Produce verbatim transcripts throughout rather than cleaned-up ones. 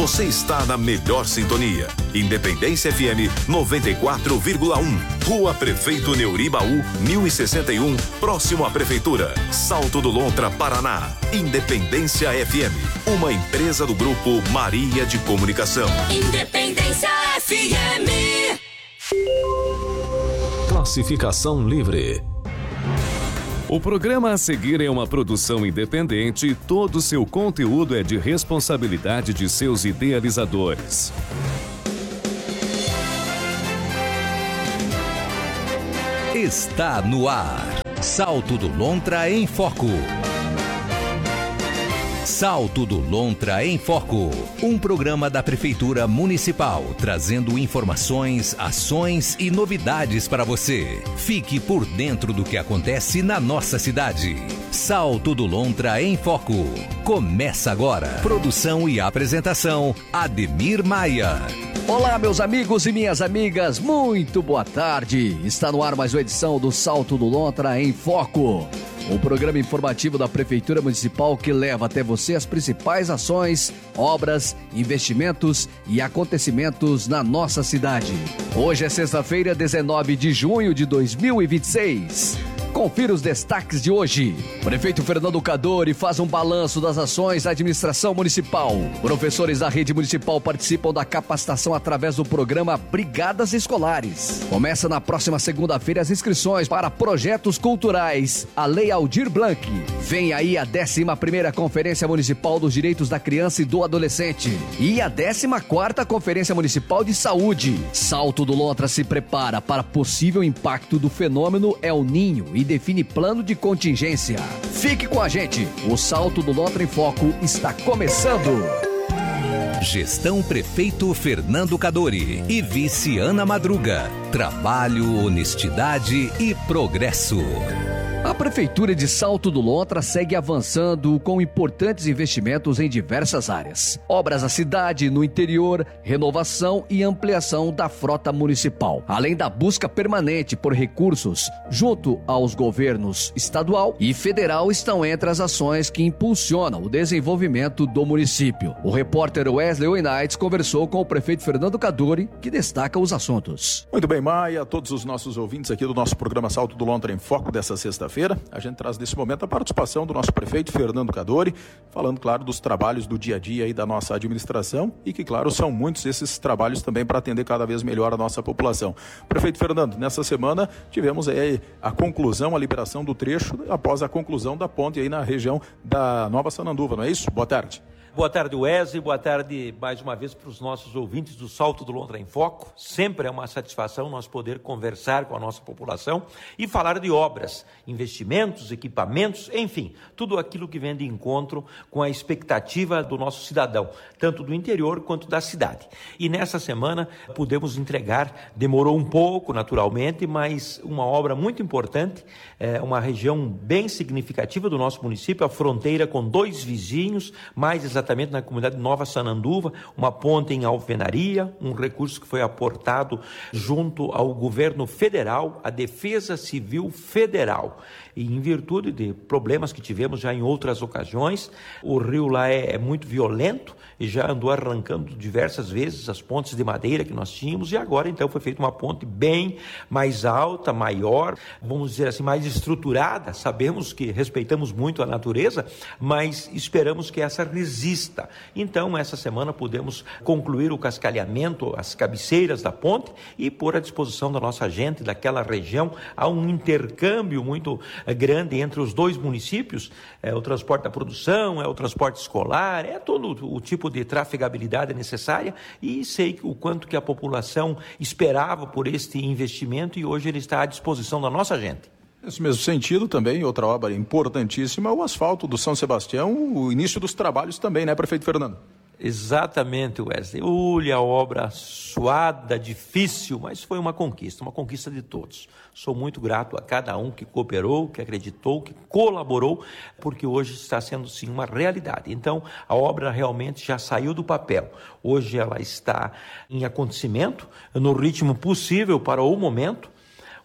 Você está na melhor sintonia. Independência F M noventa e quatro vírgula um. Rua Prefeito Neuribaú, mil e sessenta e um, próximo à Prefeitura. Salto do Lontra, Paraná. Independência F M, uma empresa do Grupo Maria de Comunicação. Independência F M. Classificação livre. O programa a seguir é uma produção independente e todo seu conteúdo é de responsabilidade de seus idealizadores. Está no ar. Salto do Lontra em Foco. Salto do Lontra em Foco, um programa da Prefeitura Municipal, trazendo informações, ações e novidades para você. Fique por dentro do que acontece na nossa cidade. Salto do Lontra em Foco. Começa agora. Produção e apresentação, Ademir Maia. Olá, meus amigos e minhas amigas, muito boa tarde. Está no ar mais uma edição do Salto do Lontra em Foco. O programa informativo da Prefeitura Municipal que leva até você as principais ações, obras, investimentos e acontecimentos na nossa cidade. Hoje é sexta-feira, dezenove de junho de dois mil e vinte e seis. Confira os destaques de hoje. Prefeito Fernando Cadori faz um balanço das ações da administração municipal. Professores da rede municipal participam da capacitação através do programa Brigadas Escolares. Começa na próxima segunda-feira as inscrições para projetos culturais. A Lei Aldir Blanc. Vem aí a décima primeira Conferência Municipal dos Direitos da Criança e do Adolescente. E a décima quarta Conferência Municipal de Saúde. Salto do Lontra se prepara para possível impacto do fenômeno El Ninho e define plano de contingência. Fique com a gente, o Salto do Lontra em Foco está começando. Gestão Prefeito Fernando Cadori e Vice Ana Madruga. Trabalho, honestidade e progresso. A Prefeitura de Salto do Lontra segue avançando com importantes investimentos em diversas áreas. Obras na cidade, no interior, renovação e ampliação da frota municipal. Além da busca permanente por recursos junto aos governos estadual e federal estão entre as ações que impulsionam o desenvolvimento do município. O repórter Wesley Oinites conversou com o prefeito Fernando Cadori, que destaca os assuntos. Muito bem, Maia, todos os nossos ouvintes aqui do nosso programa Salto do Lontra em Foco dessa sexta-feira. A gente traz nesse momento a participação do nosso prefeito Fernando Cadori, falando, claro, dos trabalhos do dia a dia aí da nossa administração e que, claro, são muitos esses trabalhos também para atender cada vez melhor a nossa população. Prefeito Fernando, nessa semana tivemos aí a conclusão, a liberação do trecho após a conclusão da ponte aí na região da Nova Sananduva, não é isso? Boa tarde. Boa tarde, Wesley. Boa tarde mais uma vez para os nossos ouvintes do Salto do Lontra em Foco. Sempre é uma satisfação nós poder conversar com a nossa população e falar de obras, investimentos, equipamentos, enfim, tudo aquilo que vem de encontro com a expectativa do nosso cidadão, tanto do interior quanto da cidade. E nessa semana pudemos entregar, demorou um pouco naturalmente, mas uma obra muito importante, é uma região bem significativa do nosso município, a fronteira com dois vizinhos, mais exatamente na comunidade Nova Sananduva, uma ponte em alvenaria, um recurso que foi aportado junto ao governo federal, a Defesa Civil Federal. E em virtude de problemas que tivemos já em outras ocasiões, o rio lá é, é muito violento e já andou arrancando diversas vezes as pontes de madeira que nós tínhamos e agora então foi feita uma ponte bem mais alta, maior, vamos dizer assim, mais estruturada. Sabemos que respeitamos muito a natureza, mas esperamos que essa resista. Então, essa semana pudemos concluir o cascalhamento, as cabeceiras da ponte e pôr à disposição da nossa gente, daquela região, há um intercâmbio muito grande entre os dois municípios, é o transporte da produção, é o transporte escolar, é todo o tipo de trafegabilidade necessária e sei o quanto que a população esperava por este investimento e hoje ele está à disposição da nossa gente. Nesse mesmo sentido também, outra obra importantíssima, o asfalto do São Sebastião, o início dos trabalhos também, né, prefeito Fernando? Exatamente, Wesley. Olha, a obra suada, difícil, mas foi uma conquista, uma conquista de todos. Sou muito grato a cada um que cooperou, que acreditou, que colaborou, porque hoje está sendo sim uma realidade. Então, a obra realmente já saiu do papel. Hoje ela está em acontecimento, no ritmo possível para o momento.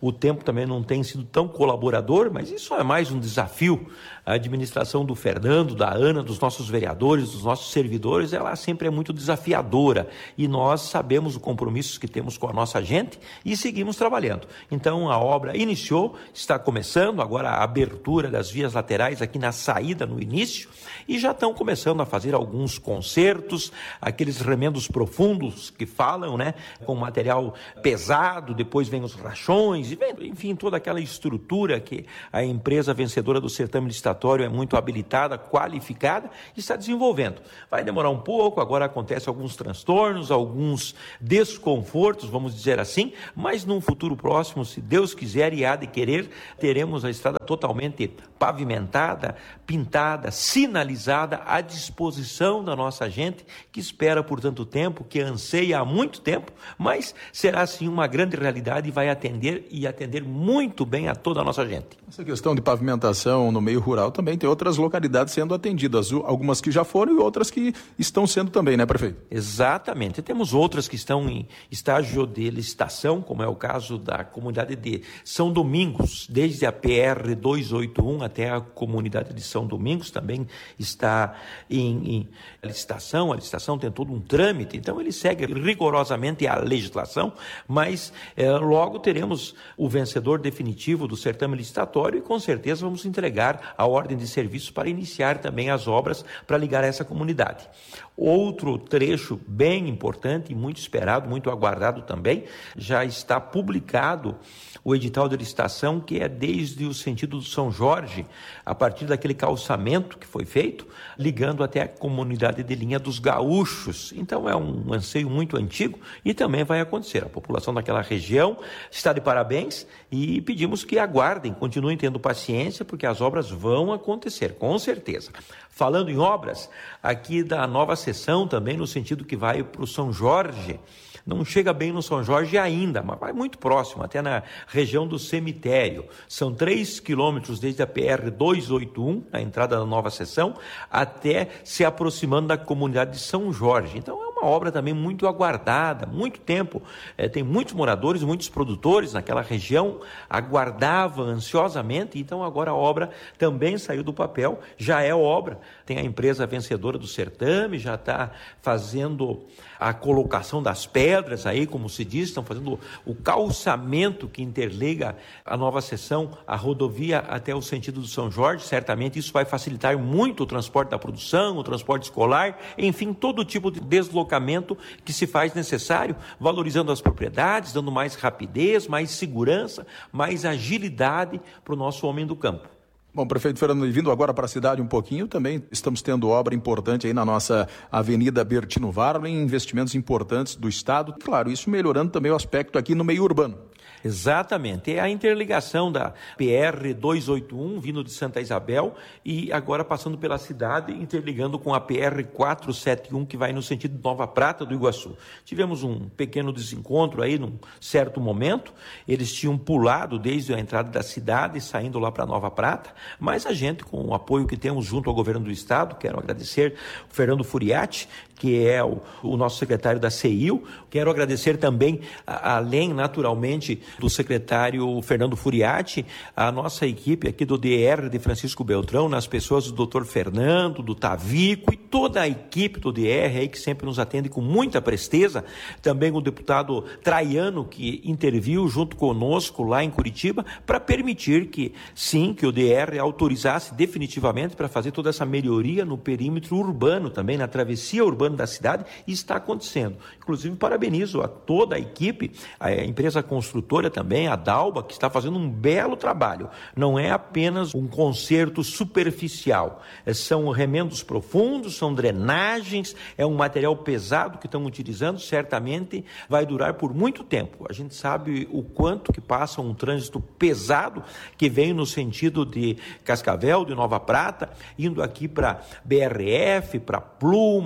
o tempo também não tem sido tão colaborador, mas isso é mais um desafio. A administração do Fernando, da Ana, dos nossos vereadores, dos nossos servidores, ela sempre é muito desafiadora e nós sabemos os compromissos que temos com a nossa gente e seguimos trabalhando. Então a obra iniciou, está começando, agora a abertura das vias laterais aqui na saída, no início, e já estão começando a fazer alguns consertos, aqueles remendos profundos que falam, né, com material pesado, depois vem os rachões, e vem, enfim, toda aquela estrutura que a empresa vencedora do certame licitatório é muito habilitada, qualificada e está desenvolvendo. Vai demorar um pouco, agora acontecem alguns transtornos, alguns desconfortos, vamos dizer assim, mas num futuro próximo, se Deus quiser e há de querer, teremos a estrada totalmente pavimentada, pintada, sinalizada, à disposição da nossa gente, que espera por tanto tempo, que anseia há muito tempo, mas será sim uma grande realidade e vai atender e atender muito bem a toda a nossa gente. Essa questão de pavimentação no meio rural também tem outras localidades sendo atendidas, algumas que já foram e outras que estão sendo também, né, prefeito? Exatamente. Temos outras que estão em estágio de licitação, como é o caso da comunidade de São Domingos, desde a P R duzentos e oitenta e um até a comunidade de São Domingos também está em, em licitação. A licitação tem todo um trâmite, então ele segue rigorosamente a legislação, mas é, logo teremos o vencedor definitivo do certame licitatório e com certeza vamos entregar a ordem de serviço para iniciar também as obras para ligar essa comunidade. Outro trecho bem importante e muito esperado, muito aguardado também, já está publicado o edital de licitação, que é desde o sentido do São Jorge, a partir daquele calçamento que foi feito, ligando até a comunidade de Linha dos Gaúchos. Então é um anseio muito antigo e também vai acontecer. A população daquela região está de parabéns e pedimos que aguardem, continuem tendo paciência, porque as obras vão acontecer, com certeza. Falando em obras, aqui da nova seção também, no sentido que vai para o São Jorge, não chega bem no São Jorge ainda, mas vai muito próximo, até na região do cemitério. São três quilômetros desde a P R duzentos e oitenta e um, a entrada da nova seção, até se aproximando da comunidade de São Jorge. Então é uma obra também muito aguardada, muito tempo. É, tem muitos moradores, muitos produtores naquela região, aguardavam ansiosamente, então agora a obra também saiu do papel, já é obra. Tem a empresa vencedora do certame, já está fazendo a colocação das pedras aí, como se diz, estão fazendo o calçamento que interliga a nova seção, a rodovia até o sentido do São Jorge. Certamente isso vai facilitar muito o transporte da produção, o transporte escolar, enfim, todo tipo de deslocamento que se faz necessário, valorizando as propriedades, dando mais rapidez, mais segurança, mais agilidade para o nosso homem do campo. Bom, prefeito Fernando, vindo agora para a cidade um pouquinho, também estamos tendo obra importante aí na nossa Avenida Bertino Varla, em investimentos importantes do Estado. Claro, isso melhorando também o aspecto aqui no meio urbano. Exatamente, é a interligação da P R duzentos e oitenta e um, vindo de Santa Isabel, e agora passando pela cidade, interligando com a P R quatrocentos e setenta e um, que vai no sentido de Nova Prata do Iguaçu. Tivemos um pequeno desencontro aí, num certo momento, eles tinham pulado desde a entrada da cidade, saindo lá para Nova Prata, mas a gente, com o apoio que temos junto ao governo do Estado, quero agradecer o Fernando Furiati, que é o, o nosso secretário da C I U, quero agradecer também, a, além naturalmente do secretário Fernando Furiati, a nossa equipe aqui do D R de Francisco Beltrão, nas pessoas do doutor Fernando, do Tavico e toda a equipe do D R aí que sempre nos atende com muita presteza, também o deputado Traiano, que interviu junto conosco lá em Curitiba, para permitir que, sim, que o D R autorizasse definitivamente para fazer toda essa melhoria no perímetro urbano também, na travessia urbana da cidade, e está acontecendo. Inclusive, parabenizo a toda a equipe, a empresa construtora também, a Dalba, que está fazendo um belo trabalho. Não é apenas um conserto superficial, são remendos profundos, são drenagens, é um material pesado que estão utilizando, certamente vai durar por muito tempo. A gente sabe o quanto que passa um trânsito pesado que vem no sentido de Cascavel, de Nova Prata, indo aqui para B R F, para Pluma,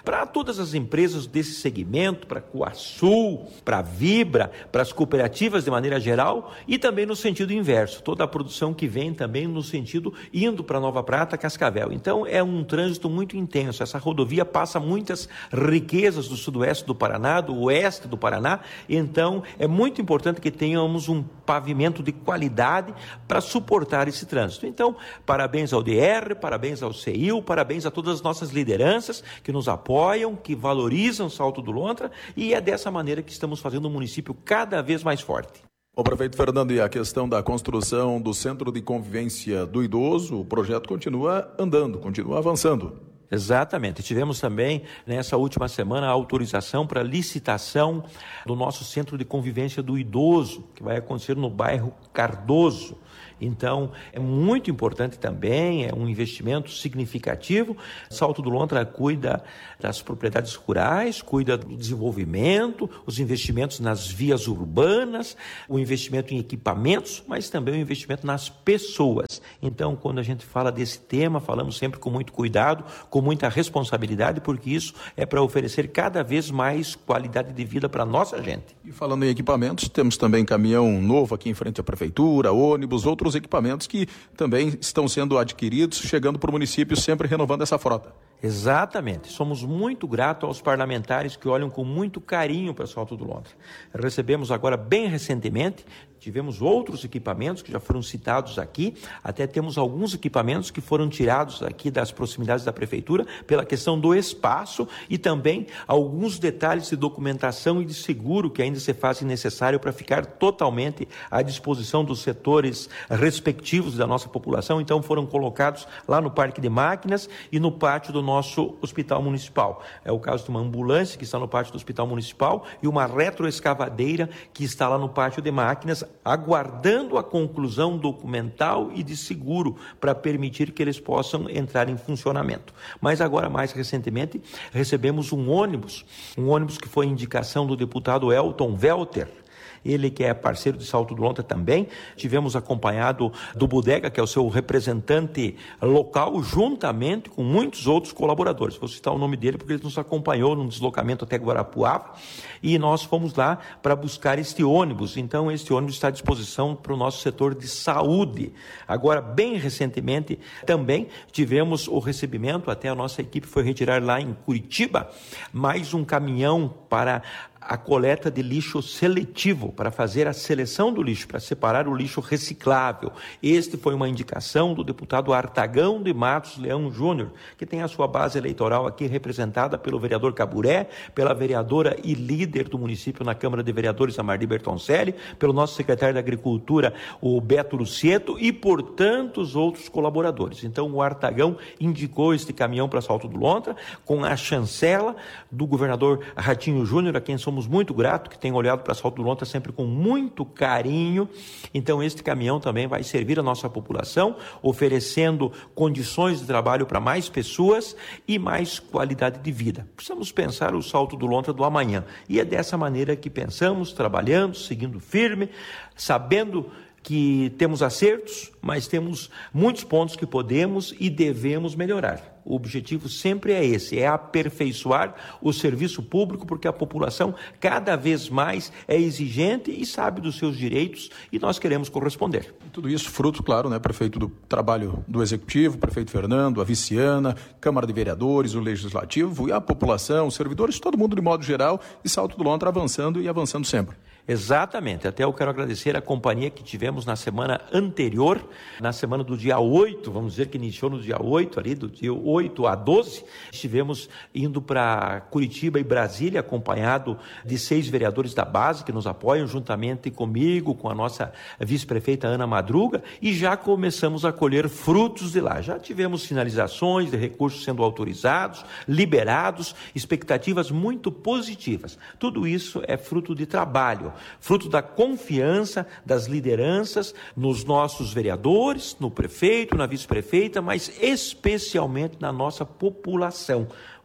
para todas as empresas desse segmento, para a Coasul, para a Vibra, para as cooperativas de maneira geral e também no sentido inverso, toda a produção que vem também no sentido indo para Nova Prata, Cascavel. Então é um trânsito muito intenso, essa rodovia passa muitas riquezas do sudoeste do Paraná, do oeste do Paraná, então é muito importante que tenhamos um pavimento de qualidade para suportar esse trânsito. Então, parabéns ao D R, parabéns ao C I U, parabéns a todas as nossas lideranças que nos apoiam, que valorizam Salto do Lontra, e é dessa maneira que estamos fazendo o município cada vez mais forte. O prefeito Fernando, e a questão da construção do Centro de Convivência do Idoso, o projeto continua andando, continua avançando. Exatamente. Tivemos também, nessa última semana, a autorização para licitação do nosso Centro de Convivência do Idoso, que vai acontecer no bairro Cardoso. Então, é muito importante também, é um investimento significativo. Salto do Lontra cuida das propriedades rurais, cuida do desenvolvimento, os investimentos nas vias urbanas, o investimento em equipamentos, mas também o investimento nas pessoas. Então, quando a gente fala desse tema, falamos sempre com muito cuidado, com muita responsabilidade, porque isso é para oferecer cada vez mais qualidade de vida para a nossa gente. E falando em equipamentos, temos também caminhão novo aqui em frente à prefeitura, ônibus, outros equipamentos que também estão sendo adquiridos, chegando para o município, sempre renovando essa frota. Exatamente. Somos muito gratos aos parlamentares que olham com muito carinho para Salto do Lontra. Recebemos agora, bem recentemente, tivemos outros equipamentos que já foram citados aqui, até temos alguns equipamentos que foram tirados aqui das proximidades da prefeitura pela questão do espaço e também alguns detalhes de documentação e de seguro que ainda se fazem necessário para ficar totalmente à disposição dos setores respectivos da nossa população. Então foram colocados lá no Parque de Máquinas e no pátio do nosso Hospital Municipal. É o caso de uma ambulância que está no pátio do Hospital Municipal e uma retroescavadeira que está lá no pátio de Máquinas, aguardando a conclusão documental e de seguro para permitir que eles possam entrar em funcionamento. Mas agora, mais recentemente, recebemos um ônibus, um ônibus que foi indicação do deputado Elton Welter, ele que é parceiro de Salto do Lontra também. Tivemos acompanhado do Bodega, que é o seu representante local, juntamente com muitos outros colaboradores. Vou citar o nome dele porque ele nos acompanhou num deslocamento até Guarapuava e nós fomos lá para buscar este ônibus. Então, este ônibus está à disposição para o nosso setor de saúde. Agora, bem recentemente, também tivemos o recebimento, até a nossa equipe foi retirar lá em Curitiba, mais um caminhão para a coleta de lixo seletivo, para fazer a seleção do lixo, para separar o lixo reciclável. Este foi uma indicação do deputado Artagão de Matos Leão Júnior, que tem a sua base eleitoral aqui representada pelo vereador Caburé, pela vereadora e líder do município na Câmara de Vereadores, a Marli Bertoncelli, pelo nosso secretário de Agricultura, o Beto Lucieto, e por tantos outros colaboradores. Então, o Artagão indicou este caminhão para Salto do Lontra, com a chancela do governador Ratinho Júnior, a quem somos muito gratos, que tem olhado para Salto do Lontra sempre com muito carinho. Então, este caminhão também vai servir a nossa população, oferecendo condições de trabalho para mais pessoas e mais qualidade de vida. Precisamos pensar o Salto do Lontra do amanhã. E é dessa maneira que pensamos, trabalhando, seguindo firme, sabendo que temos acertos, mas temos muitos pontos que podemos e devemos melhorar. O objetivo sempre é esse, é aperfeiçoar o serviço público, porque a população cada vez mais é exigente e sabe dos seus direitos e nós queremos corresponder. E tudo isso fruto, claro, né, prefeito, do trabalho do Executivo, prefeito Fernando, a Viciana, Câmara de Vereadores, o Legislativo e a população, os servidores, todo mundo de modo geral, e Salto do Lontra avançando e avançando sempre. Exatamente, até eu quero agradecer a companhia que tivemos na semana anterior, na semana do dia oito, vamos dizer que iniciou no dia oito, ali do dia oito a doze, estivemos indo para Curitiba e Brasília, acompanhado de seis vereadores da base que nos apoiam, juntamente comigo, com a nossa vice-prefeita Ana Madruga, e já começamos a colher frutos de lá. Já tivemos sinalizações de recursos sendo autorizados, liberados, expectativas muito positivas. Tudo isso é fruto de trabalho, fruto da confiança das lideranças nos nossos vereadores, no prefeito, na vice-prefeita, mas especialmente na nossa população.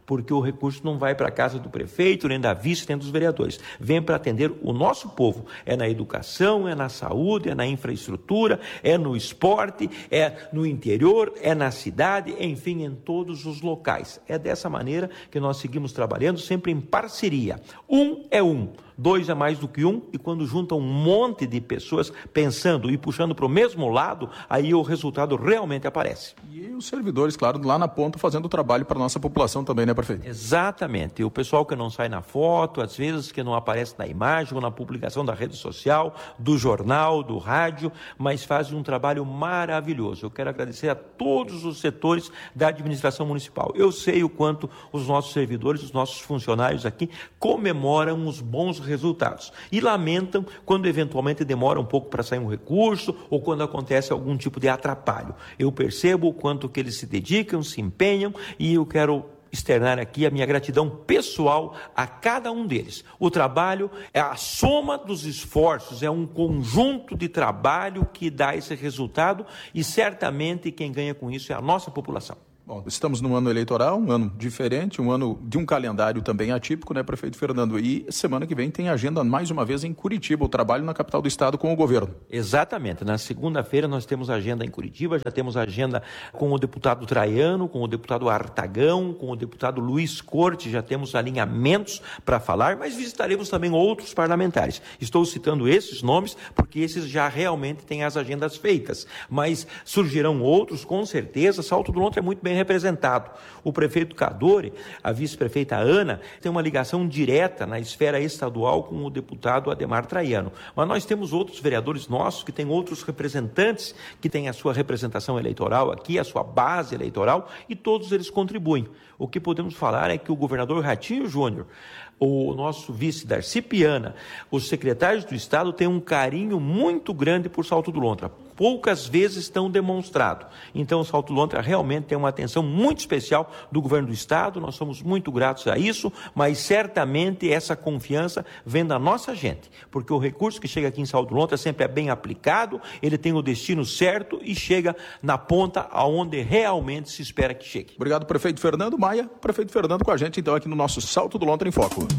porque o recurso não vai para a casa do prefeito, nem da vice, nem dos vereadores. Vem para atender o nosso povo. É na educação, é na saúde, é na infraestrutura, é no esporte, é no interior, é na cidade, enfim, em todos os locais. É dessa maneira que nós seguimos trabalhando, sempre em parceria. Um é um. Dois é mais do que um, e quando juntam um monte de pessoas pensando e puxando para o mesmo lado, aí o resultado realmente aparece. E os servidores, claro, lá na ponta fazendo o trabalho para a nossa população também, né, prefeito? Exatamente. O pessoal que não sai na foto, às vezes que não aparece na imagem ou na publicação da rede social, do jornal, do rádio, mas fazem um trabalho maravilhoso. Eu quero agradecer a todos os setores da administração municipal. Eu sei o quanto os nossos servidores, os nossos funcionários aqui comemoram os bons resultados e lamentam quando eventualmente demora um pouco para sair um recurso ou quando acontece algum tipo de atrapalho. Eu percebo o quanto que eles se dedicam, se empenham, e eu quero externar aqui a minha gratidão pessoal a cada um deles. O trabalho é a soma dos esforços, é um conjunto de trabalho que dá esse resultado, e certamente quem ganha com isso é a nossa população. Bom, estamos num ano eleitoral, um ano diferente, um ano de um calendário também atípico, né, prefeito Fernando? E semana que vem tem agenda mais uma vez em Curitiba, o trabalho na capital do estado com o governo. Exatamente. Na segunda-feira nós temos agenda em Curitiba, já temos agenda com o deputado Traiano, com o deputado Artagão, com o deputado Luiz Corte, já temos alinhamentos para falar, mas visitaremos também outros parlamentares. Estou citando esses nomes porque esses já realmente têm as agendas feitas, mas surgirão outros, com certeza. Salto do Lontra é muito bem representado. O prefeito Cadore, a vice-prefeita Ana, tem uma ligação direta na esfera estadual com o deputado Ademar Traiano. Mas nós temos outros vereadores nossos que têm outros representantes que têm a sua representação eleitoral aqui, a sua base eleitoral, e todos eles contribuem. O que podemos falar é que o governador Ratinho Júnior, o nosso vice Darcy Piana, os secretários do estado têm um carinho muito grande por Salto do Lontra. Poucas vezes estão demonstrado. Então, o Salto do Lontra realmente tem uma atenção muito especial do governo do estado. Nós somos muito gratos a isso, mas certamente essa confiança vem da nossa gente, porque o recurso que chega aqui em Salto do Lontra sempre é bem aplicado, ele tem o destino certo e chega na ponta aonde realmente se espera que chegue. Obrigado, prefeito Fernando Maia. Prefeito Fernando com a gente, então, aqui no nosso Salto do Lontra em Foco.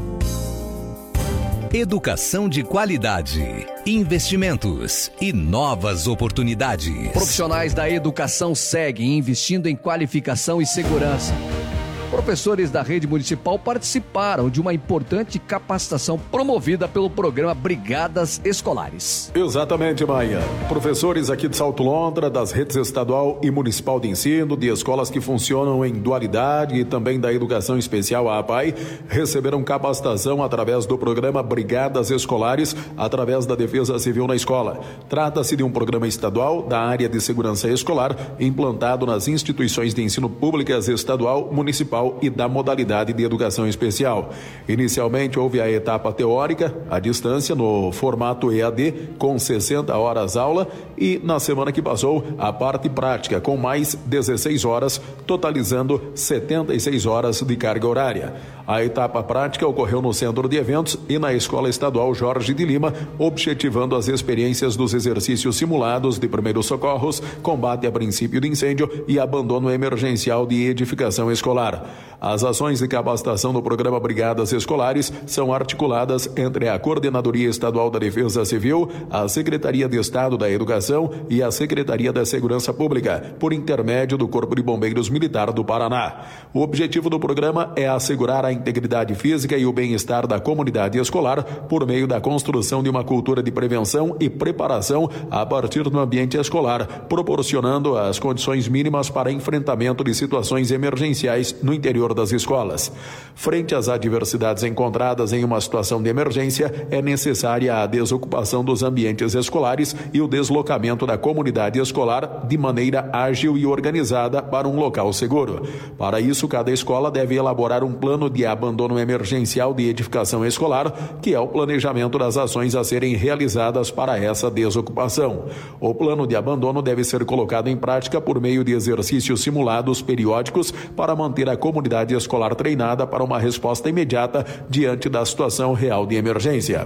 Educação de qualidade, investimentos e novas oportunidades. Profissionais da educação seguem investindo em qualificação e segurança. Professores da rede municipal participaram de uma importante capacitação promovida pelo programa Brigadas Escolares. Exatamente, Maia. Professores aqui de Salto Lontra, das redes estadual e municipal de ensino, de escolas que funcionam em dualidade e também da educação especial, a APAE, receberam capacitação através do programa Brigadas Escolares, através da Defesa Civil na escola. Trata-se de um programa estadual da área de segurança escolar, implantado nas instituições de ensino públicas estadual, municipal e da modalidade de educação especial. Inicialmente houve a etapa teórica, à distância, no formato E A D, com sessenta horas aula, e na semana que passou, a parte prática, com mais dezesseis horas, totalizando setenta e seis horas de carga horária. A etapa prática ocorreu no Centro de Eventos e na Escola Estadual Jorge de Lima, objetivando as experiências dos exercícios simulados de primeiros socorros, combate a princípio de incêndio e abandono emergencial de edificação escolar. As ações de capacitação do programa Brigadas Escolares são articuladas entre a Coordenadoria Estadual da Defesa Civil, a Secretaria de Estado da Educação e a Secretaria da Segurança Pública, por intermédio do Corpo de Bombeiros Militar do Paraná. O objetivo do programa é assegurar a integridade física e o bem-estar da comunidade escolar por meio da construção de uma cultura de prevenção e preparação a partir do ambiente escolar, proporcionando as condições mínimas para enfrentamento de situações emergenciais no interior das escolas. Frente às adversidades encontradas em uma situação de emergência, é necessária a desocupação dos ambientes escolares e o deslocamento da comunidade escolar de maneira ágil e organizada para um local seguro. Para isso, cada escola deve elaborar um plano de abandono emergencial de edificação escolar, que é o planejamento das ações a serem realizadas para essa desocupação. O plano de abandono deve ser colocado em prática por meio de exercícios simulados periódicos para manter a comunidade escolar treinada para uma resposta imediata diante da situação real de emergência.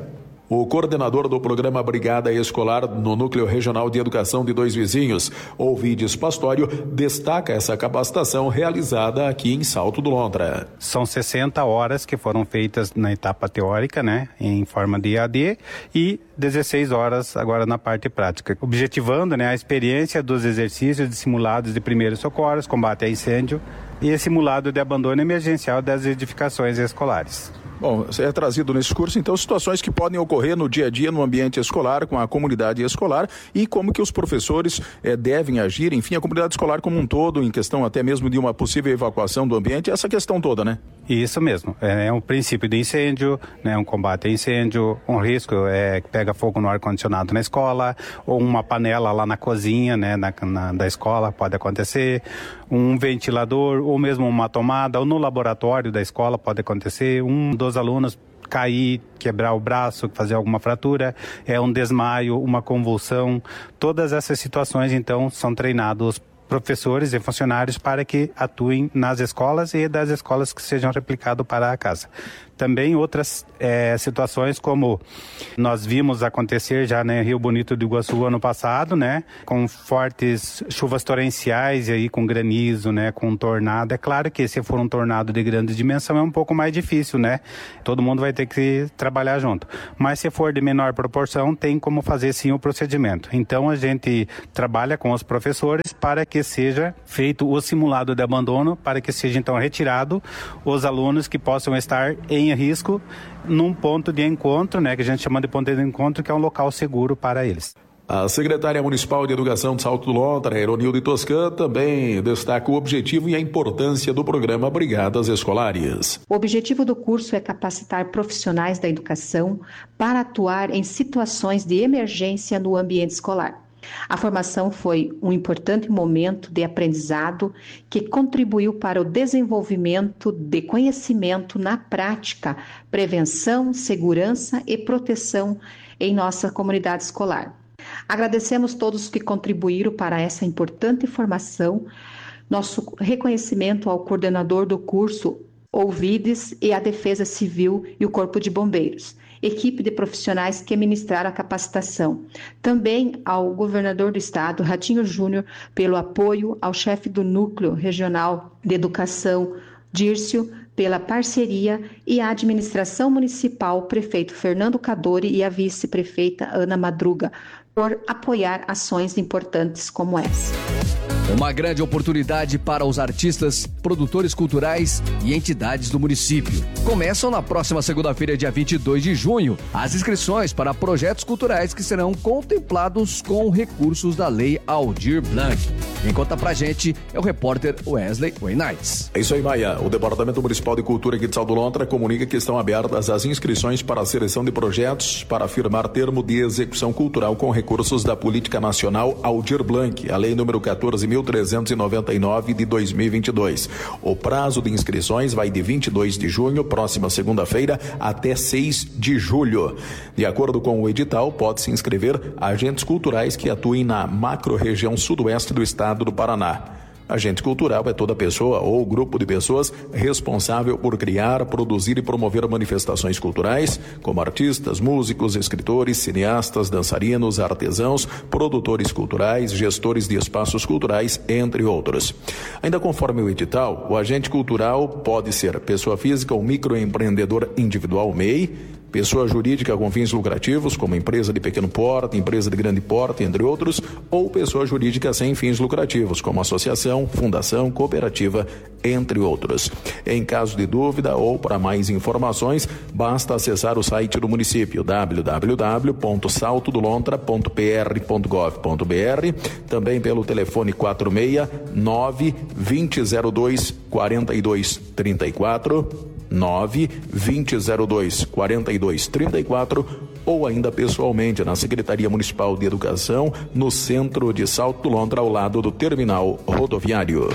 O coordenador do programa Brigada Escolar no Núcleo Regional de Educação de Dois Vizinhos, Ovides Pastório, destaca essa capacitação realizada aqui em Salto do Lontra. São sessenta horas que foram feitas na etapa teórica, né, em forma de E A D, e dezesseis horas agora na parte prática, objetivando, né, a experiência dos exercícios de simulados de primeiros socorros, combate a incêndio e simulado de abandono emergencial das edificações escolares. Bom, é trazido nesse curso, então, situações que podem ocorrer no dia a dia no ambiente escolar, com a comunidade escolar, e como que os professores eh, devem agir, enfim, a comunidade escolar como um todo, em questão até mesmo de uma possível evacuação do ambiente, essa questão toda, né? Isso mesmo, é um princípio de incêndio, né, um combate a incêndio, um risco é que pega fogo no ar-condicionado na escola, ou uma panela lá na cozinha, né, na, na, da escola, pode acontecer, um ventilador, ou mesmo uma tomada, ou no laboratório da escola pode acontecer, um dos alunos cair, quebrar o braço, fazer alguma fratura, é um desmaio, uma convulsão, todas essas situações então são treinados professores e funcionários para que atuem nas escolas e das escolas que sejam replicados para a casa. Também outras é, situações como nós vimos acontecer já em Rio Bonito do Iguaçu ano passado, né, com fortes chuvas torrenciais e aí com granizo, né, com tornado. É claro que se for um tornado de grande dimensão é um pouco mais difícil, né? Todo mundo vai ter que trabalhar junto. Mas se for de menor proporção, tem como fazer sim o procedimento. Então a gente trabalha com os professores para que seja feito o simulado de abandono, para que seja então retirado os alunos que possam estar em risco num ponto de encontro, né, que a gente chama de ponto de encontro, que é um local seguro para eles. A secretária municipal de Educação de Salto do Lontra, Eronilde Toscan, também destaca o objetivo e a importância do programa Brigadas Escolares. O objetivo do curso é capacitar profissionais da educação para atuar em situações de emergência no ambiente escolar. A formação foi um importante momento de aprendizado que contribuiu para o desenvolvimento de conhecimento na prática, prevenção, segurança e proteção em nossa comunidade escolar. Agradecemos todos que contribuíram para essa importante formação, nosso reconhecimento ao coordenador do curso, Ovides, e à Defesa Civil e o Corpo de Bombeiros, equipe de profissionais que ministraram a capacitação. Também ao governador do estado, Ratinho Júnior, pelo apoio, ao chefe do Núcleo Regional de Educação, Dírcio, pela parceria, e à administração municipal, prefeito Fernando Cadori e a vice-prefeita Ana Madruga, por apoiar ações importantes como essa. Uma grande oportunidade para os artistas, produtores culturais e entidades do município. Começam na próxima segunda-feira, dia vinte e dois de junho, as inscrições para projetos culturais que serão contemplados com recursos da Lei Aldir Blanc. Quem conta pra gente é o repórter Wesley Wainites. É isso aí, Maia. O Departamento Municipal de Cultura aqui de Salto do Lontra comunica que estão abertas as inscrições para a seleção de projetos para firmar termo de execução cultural com recursos da Política Nacional Aldir Blanc, a Lei número quatorze mil trezentos e noventa e nove de dois mil e vinte e dois. O prazo de inscrições vai de vinte e dois de junho, próxima segunda-feira, até seis de julho. De acordo com o edital, pode-se inscrever agentes culturais que atuem na macro-região sudoeste do estado do Paraná. Agente cultural é toda pessoa ou grupo de pessoas responsável por criar, produzir e promover manifestações culturais, como artistas, músicos, escritores, cineastas, dançarinos, artesãos, produtores culturais, gestores de espaços culturais, entre outros. Ainda conforme o edital, o agente cultural pode ser pessoa física ou microempreendedor individual M E I, pessoa jurídica com fins lucrativos, como empresa de pequeno porte, empresa de grande porte, entre outros, ou pessoa jurídica sem fins lucrativos, como associação, fundação, cooperativa, entre outros. Em caso de dúvida ou para mais informações, basta acessar o site do município, w w w ponto salto do lontra ponto p r ponto gov ponto b r, também pelo telefone quatro seis nove, dois zero dois, quatro dois três quatro, nove, dois zero dois, quatro dois três quatro, ou ainda pessoalmente na Secretaria Municipal de Educação, no centro de Salto do Lontra, ao lado do terminal rodoviário.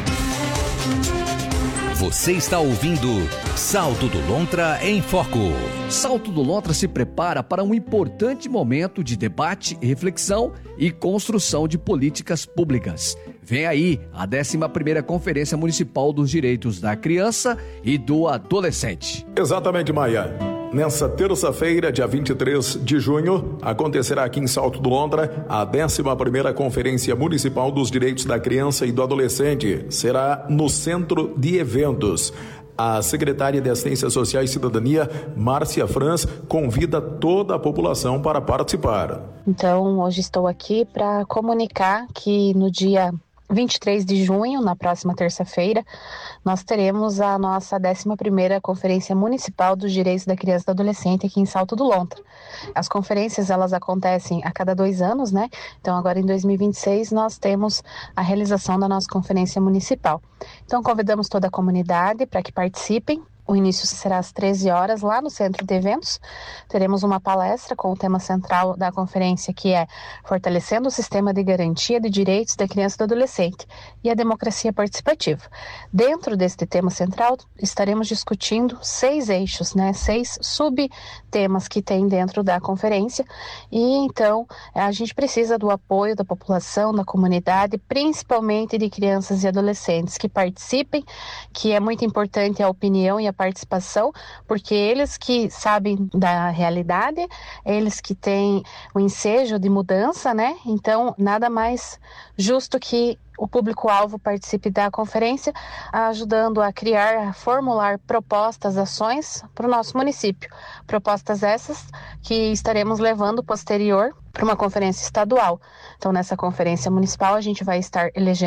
Você está ouvindo Salto do Lontra em Foco. Salto do Lontra se prepara para um importante momento de debate, reflexão e construção de políticas públicas. Vem aí a décima primeira Conferência Municipal dos Direitos da Criança e do Adolescente. Exatamente, Maia. Nessa terça-feira, dia vinte e três de junho, acontecerá aqui em Salto do Lontra a décima primeira Conferência Municipal dos Direitos da Criança e do Adolescente. Será no Centro de Eventos. A secretária de Assistência Social e Cidadania, Márcia Franz, convida toda a população para participar. Então, hoje estou aqui para comunicar que no dia vinte e três de junho, na próxima terça-feira, nós teremos a nossa décima primeira Conferência Municipal dos Direitos da Criança e do Adolescente aqui em Salto do Lontra. As conferências, elas acontecem a cada dois anos, né? Então, agora em dois mil e vinte e seis, nós temos a realização da nossa Conferência Municipal. Então, convidamos toda a comunidade para que participem. O início será às treze horas, lá no Centro de Eventos. Teremos uma palestra com o tema central da conferência, que é Fortalecendo o Sistema de Garantia de Direitos da Criança e do Adolescente e a Democracia Participativa. Dentro deste tema central, estaremos discutindo seis eixos, né, seis subtemas que tem dentro da conferência. E, então, a gente precisa do apoio da população, da comunidade, principalmente de crianças e adolescentes que participem, que é muito importante a opinião e a participação, porque eles que sabem da realidade, eles que têm o ensejo de mudança, né? Então, nada mais justo que o público-alvo participe da conferência, ajudando a criar, a formular propostas, ações para o nosso município. Propostas essas que estaremos levando posterior para uma conferência estadual. Então, nessa conferência municipal, a gente vai estar elegendo